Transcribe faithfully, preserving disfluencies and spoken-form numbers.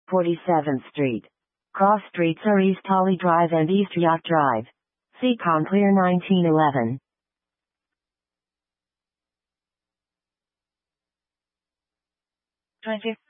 forty-seventh Street. Cross streets are East Holly Drive and East Yacht Drive. See Conclear nineteen eleven. twenty